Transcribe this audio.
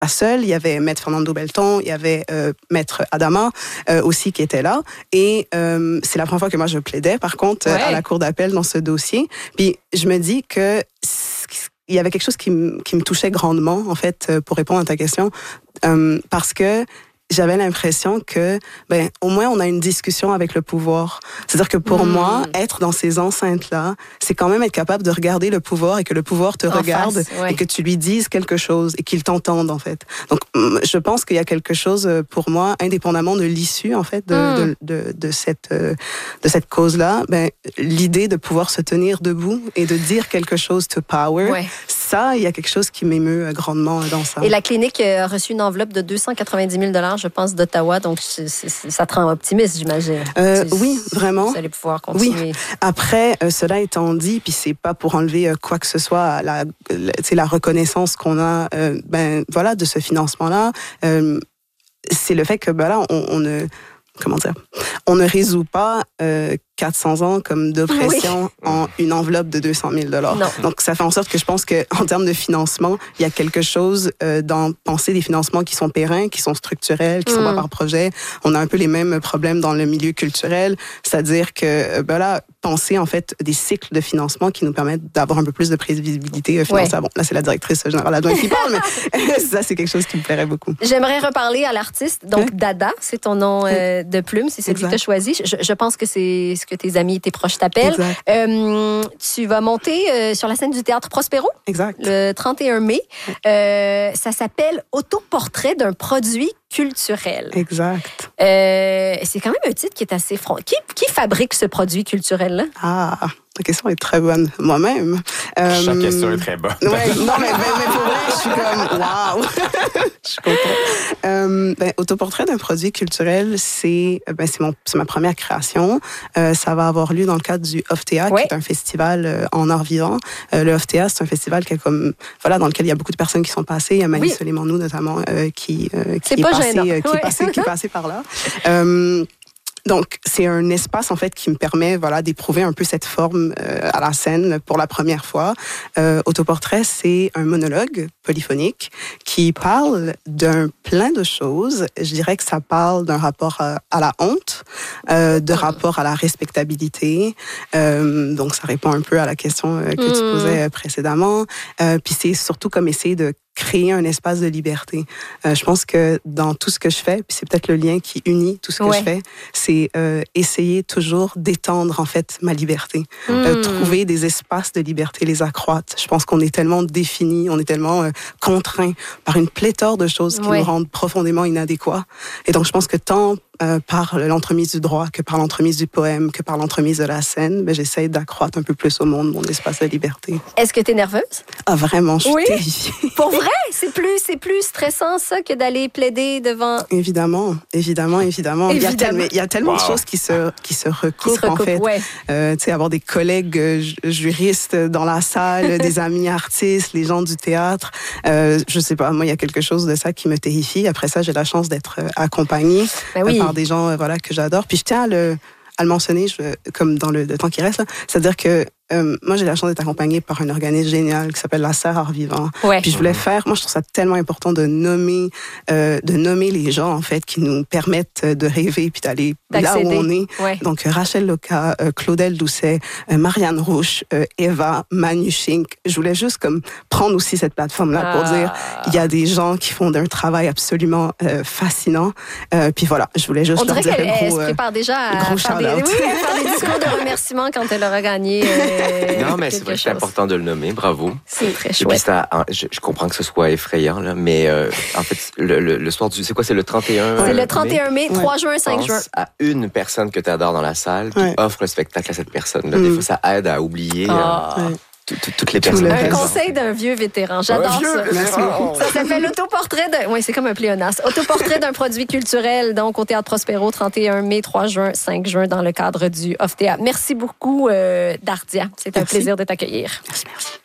pas seule. Il y avait Maître Fernando Belton, il y avait Maître Adama aussi qui était là. Et c'est la première fois que moi je plaidais, par contre, à la cour d'appel dans ce dossier. Puis je me dis que il y avait quelque chose qui me touchait grandement, en fait, pour répondre à ta question, parce que j'avais l'impression que, au moins, on a une discussion avec le pouvoir. C'est-à-dire que pour moi, être dans ces enceintes-là, c'est quand même être capable de regarder le pouvoir et que le pouvoir te regarde et que tu lui dises quelque chose et qu'il t'entende, en fait. Donc, je pense qu'il y a quelque chose, pour moi, indépendamment de l'issue, en fait, de cette cause-là, l'idée de pouvoir se tenir debout et de dire quelque chose to power, ça, il y a quelque chose qui m'émeut grandement dans ça. Et la clinique a reçu une enveloppe de 290 000 $, je pense, d'Ottawa. Donc, ça te rend optimiste, j'imagine. Oui, vraiment. Vous allez pouvoir continuer. Oui. Après, cela étant dit, puis c'est pas pour enlever quoi que ce soit à la reconnaissance qu'on a, de ce financement-là. C'est le fait que, on ne résout pas 400 ans comme d'oppression en une enveloppe de 200 000 $. Donc, ça fait en sorte que je pense qu'en termes de financement, il y a quelque chose dans penser des financements qui sont pérennes, qui sont structurels, qui sont pas par projet. On a un peu les mêmes problèmes dans le milieu culturel, c'est-à-dire que, penser en fait des cycles de financement qui nous permettent d'avoir un peu plus de prévisibilité financière. Bon, là, c'est la directrice générale adjointe qui parle, mais ça, c'est quelque chose qui me plairait beaucoup. J'aimerais reparler à l'artiste. Donc, Dada, c'est ton nom de plume, c'est celui que tu as choisi. Je pense que c'est ce que tes amis et tes proches t'appellent. Tu vas monter sur la scène du Théâtre Prospero. Exact. Le 31 mai. Ça s'appelle Autoportrait d'un produit culturel. Exact. C'est quand même un titre qui est assez franc. Qui fabrique ce produit culturel-là? La question est très bonne. Moi-même. Chaque question est très bonne. Non, mais pour vrai, je suis comme, waouh! Je suis contente. Autoportrait d'un produit culturel, c'est ma première création. Ça va avoir lieu dans le cadre du OFTEA, qui est un festival en art vivant. Le OFTEA, c'est un festival dans lequel il y a beaucoup de personnes qui sont passées. Il y a Mani Soleimanou, notamment, qui est passé par là. Donc, c'est un espace, en fait, qui me permet, d'éprouver un peu cette forme à la scène pour la première fois. Autoportrait, c'est un monologue polyphonique qui parle d'un plein de choses. Je dirais que ça parle d'un rapport à la honte, de rapport à la respectabilité. Donc, ça répond un peu à la question que tu posais précédemment. Puis c'est surtout comme essayer de créer un espace de liberté. Je pense que dans tout ce que je fais, puis c'est peut-être le lien qui unit tout ce que je fais, c'est essayer toujours d'étendre en fait ma liberté, trouver des espaces de liberté, les accroître. Je pense qu'on est tellement définis, on est tellement contraints par une pléthore de choses qui nous rendent profondément inadéquats. Et donc je pense que tant par l'entremise du droit, que par l'entremise du poème, que par l'entremise de la scène, j'essaie d'accroître un peu plus au monde mon espace de liberté. Est-ce que tu es nerveuse? Vraiment, je suis terrifiée. Pour vrai? C'est plus stressant, ça, que d'aller plaider devant... Évidemment. Il y a tellement de choses qui se recoupent, en fait. Tu sais, avoir des collègues juristes dans la salle, des amis artistes, les gens du théâtre. Je sais pas, moi, il y a quelque chose de ça qui me terrifie. Après ça, j'ai la chance d'être accompagnée par des gens que j'adore. Puis je tiens à le mentionner, comme dans le temps qui reste, là. C'est-à-dire que moi, j'ai la chance d'être accompagnée par un organisme génial qui s'appelle la Serre Art Vivant. Puis je voulais moi, je trouve ça tellement important de nommer les gens, en fait, qui nous permettent de rêver puis d'aller là où on est. Donc, Rachel Loca, Claudel Doucet, Marianne Rouche, Eva, Manu Chink. Je voulais juste prendre aussi cette plateforme-là pour dire, il y a des gens qui font un travail absolument fascinant. Puis voilà, je voulais juste leur dire elle se prépare déjà à faire des discours de remerciement quand elle aura gagné. Non, mais c'est vrai que c'est important de le nommer. Bravo. C'est très chouette. Et puis je comprends que ce soit effrayant, là, mais en fait, le soir du... C'est quoi? C'est le 31 C'est le 31 mai, 3 juin, 5 juin. Pense à une personne que tu adores dans la salle, puis offre le spectacle à cette personne-là. Des fois, ça aide à oublier... toutes les personnes. Un conseil d'un vieux vétéran. J'adore ça. Ça s'appelle Autoportrait d'un... Oui, c'est comme un pléonasme. Autoportrait d'un produit culturel, donc au Théâtre Prospero, 31 mai, 3 juin, 5 juin, dans le cadre du OFTEA. Merci beaucoup, Dardia. C'est un plaisir de t'accueillir. Merci.